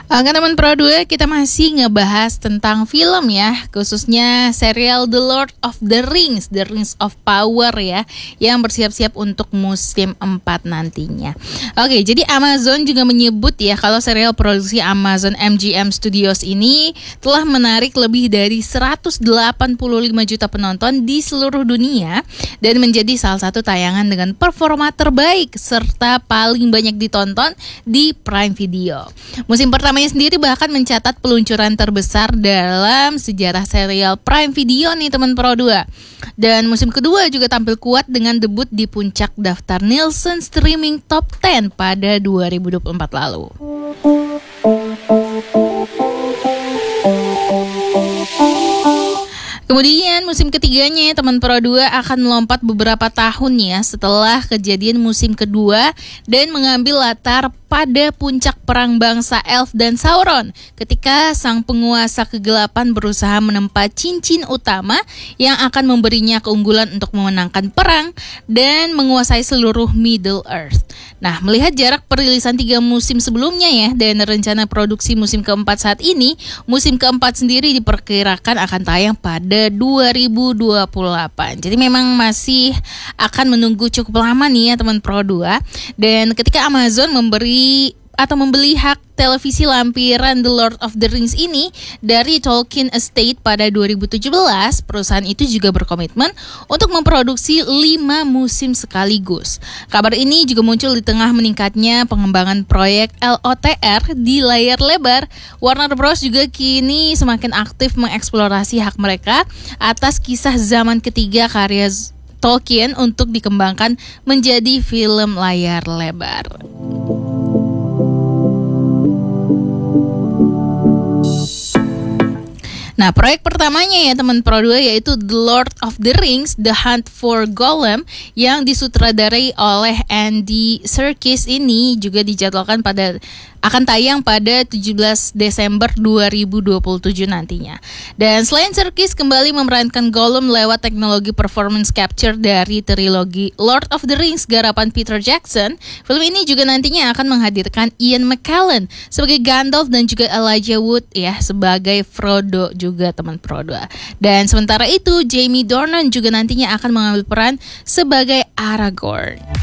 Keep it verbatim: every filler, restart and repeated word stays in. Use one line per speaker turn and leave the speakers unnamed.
Oke teman Pro dua, kita masih ngebahas tentang film ya, khususnya serial The Lord of the Rings, The Rings of Power ya, yang bersiap-siap untuk musim empat nantinya. Oke, jadi Amazon juga menyebut ya kalau serial produksi Amazon M G M Studios ini telah menarik lebih dari seratus delapan puluh lima juta penonton di seluruh dunia dan menjadi salah satu tayangan dengan performa terbaik serta paling banyak ditonton di Prime Video. Musim pertama sendiri bahkan mencatat peluncuran terbesar dalam sejarah serial Prime Video nih teman Pro dua. Dan musim kedua juga tampil kuat dengan debut di puncak daftar Nielsen Streaming Top sepuluh pada dua ribu dua puluh empat lalu. Kemudian musim ketiganya teman Pro dua akan melompat beberapa tahun ya setelah kejadian musim kedua dan mengambil latar pada puncak perang bangsa Elf dan Sauron ketika sang penguasa kegelapan berusaha menempa cincin utama yang akan memberinya keunggulan untuk memenangkan perang dan menguasai seluruh Middle Earth. Nah, melihat jarak perilisan tiga musim sebelumnya ya dan rencana produksi musim keempat saat ini, musim keempat sendiri diperkirakan akan tayang pada dua ribu dua puluh delapan. Jadi memang masih akan menunggu cukup lama nih ya teman Pro dua. Dan ketika Amazon memberi atau membeli hak televisi lampiran The Lord of the Rings ini dari Tolkien Estate pada dua ribu tujuh belas, perusahaan itu juga berkomitmen untuk memproduksi lima musim sekaligus. Kabar ini juga muncul di tengah meningkatnya pengembangan proyek L O T R di layar lebar. Warner Bros juga kini semakin aktif mengeksplorasi hak mereka atas kisah zaman ketiga karya Tolkien untuk dikembangkan menjadi film layar lebar. Nah, proyek pertamanya ya teman Pro dua yaitu The Lord of the Rings, The Hunt for Gollum yang disutradarai oleh Andy Serkis ini juga dijadwalkan pada akan tayang pada tujuh belas Desember dua ribu dua puluh tujuh nantinya. Dan selain Serkis kembali memerankan Gollum lewat teknologi performance capture dari trilogi Lord of the Rings garapan Peter Jackson, film ini juga nantinya akan menghadirkan Ian McKellen sebagai Gandalf dan juga Elijah Wood ya sebagai Frodo juga teman Pro dua. Dan sementara itu Jamie Dornan juga nantinya akan mengambil peran sebagai Aragorn.